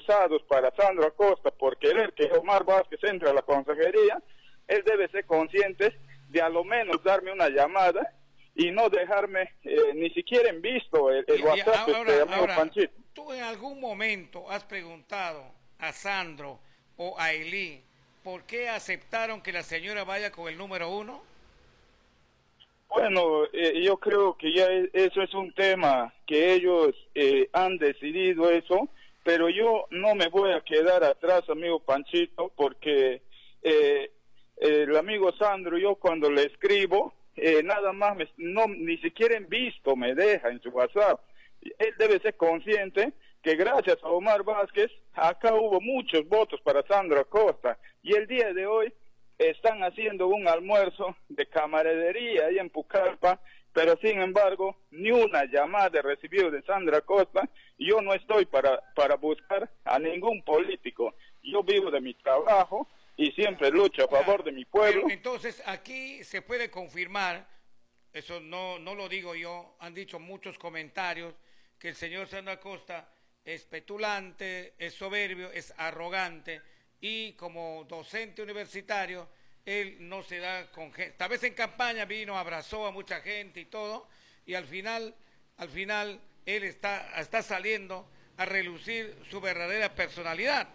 usados para Sandro Acosta por querer que Omar Vázquez entre a la consejería, él debe ser consciente de a lo menos darme una llamada y no dejarme ni siquiera en visto el WhatsApp amigo Panchito. ¿Tú en algún momento has preguntado a Sandro o a Eli por qué aceptaron que la señora vaya con el número 1? Bueno, yo creo que ya eso es un tema que ellos han decidido eso, pero yo no me voy a quedar atrás, amigo Panchito, porque el amigo Sandro, yo cuando le escribo, nada más, ni siquiera en visto me deja en su WhatsApp. Él debe ser consciente que gracias a Omar Vázquez, acá hubo muchos votos para Sandro Acosta, y el día de hoy están haciendo un almuerzo de camaradería ahí en Pucallpa, pero sin embargo, ni una llamada he recibido de Sandro Acosta. Yo no estoy para buscar a ningún político. Yo vivo de mi trabajo y siempre lucho a favor de mi pueblo. Pero entonces, aquí se puede confirmar, eso no lo digo yo, han dicho muchos comentarios, que el señor Sandro Acosta es petulante, es soberbio, es arrogante, y como docente universitario, él no se da con gente. Tal vez en campaña vino, abrazó a mucha gente y todo, y al final él está saliendo a relucir su verdadera personalidad.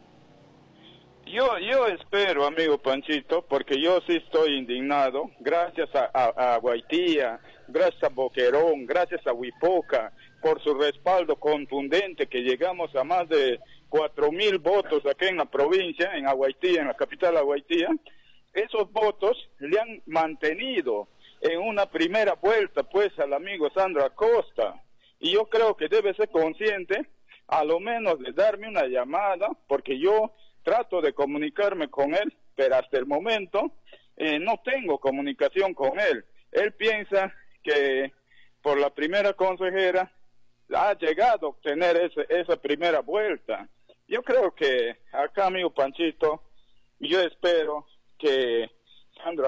Yo espero, amigo Panchito, porque yo sí estoy indignado, gracias a Guaitía, gracias a Boquerón, gracias a Huipoca, por su respaldo contundente, que llegamos a más de 4.000 votos aquí en la provincia, en Aguaitía, en la capital Aguaitía. Esos votos le han mantenido en una primera vuelta, pues, al amigo Sandro Acosta. Y yo creo que debe ser consciente, a lo menos, de darme una llamada, porque yo trato de comunicarme con él, pero hasta el momento no tengo comunicación con él. Él piensa que por la primera consejera ha llegado a obtener esa primera vuelta. Yo creo que acá, amigo Panchito, yo espero que Sandra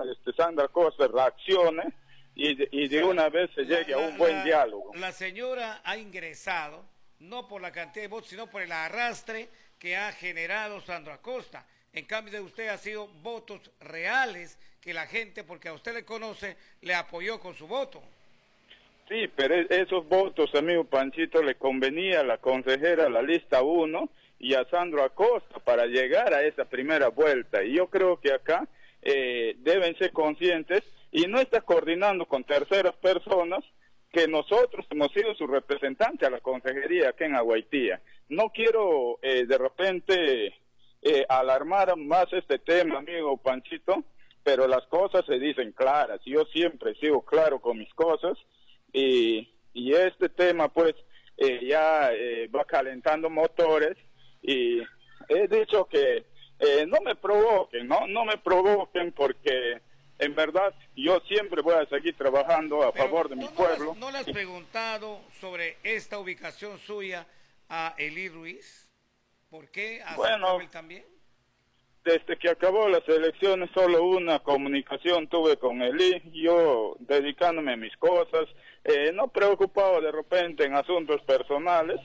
Acosta reaccione y de una vez se llegue a un buen diálogo. La señora ha ingresado, no por la cantidad de votos, sino por el arrastre que ha generado Sandro Acosta. En cambio de usted ha sido votos reales que la gente, porque a usted le conoce, le apoyó con su voto. Sí, pero esos votos, amigo Panchito, le convenía a la consejera, a la lista 1 y a Sandro Acosta para llegar a esa primera vuelta. Y yo creo que acá deben ser conscientes y no está coordinando con terceras personas, que nosotros hemos sido su representante a la consejería aquí en Aguaitía. No quiero de repente alarmar más este tema, amigo Panchito, pero las cosas se dicen claras. Yo siempre sigo claro con mis cosas. Y este tema pues ya va calentando motores, y he dicho que no me provoquen porque en verdad yo siempre voy a seguir trabajando a favor de mi pueblo. ¿No le has preguntado sobre esta ubicación suya a Eli Ruiz? ¿Por qué aceptó él también? Desde que acabó las elecciones solo una comunicación tuve con Eli, yo dedicándome a mis cosas, no preocupado de repente en asuntos personales.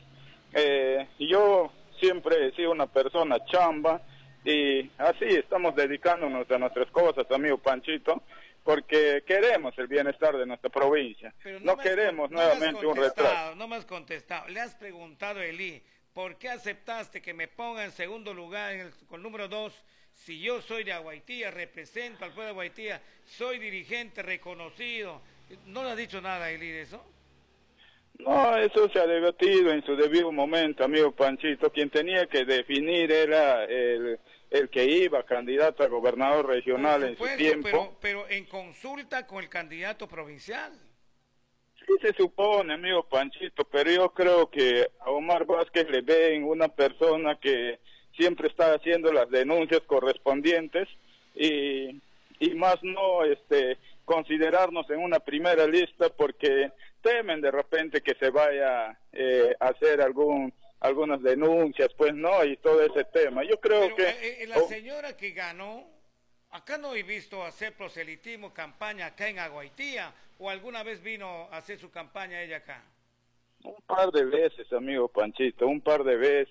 Yo siempre he sido una persona chamba y así estamos dedicándonos a nuestras cosas, amigo Panchito, porque queremos el bienestar de nuestra provincia. No queremos nuevamente un retraso. No me has contestado. Le has preguntado a Eli, ¿por qué aceptaste que me ponga en segundo lugar con número 2? Si yo soy de Aguaitía, represento al pueblo de Aguaitía, soy dirigente reconocido. ¿No le has dicho nada a Eli de eso? No, eso se ha debatido en su debido momento, amigo Panchito. Quien tenía que definir era el que iba candidato a gobernador regional en su tiempo. Pero en consulta con el candidato provincial. Sí se supone, amigo Panchito, pero yo creo que a Omar Vázquez le ven una persona que siempre está haciendo las denuncias correspondientes y más no considerarnos en una primera lista porque temen de repente que se vaya a hacer algunas denuncias, pues no, y todo ese tema. Yo creo que la señora que ganó, acá no he visto hacer proselitismo, campaña acá en Aguaitía, o alguna vez vino a hacer su campaña ella acá. Un par de veces, amigo Panchito, un par de veces.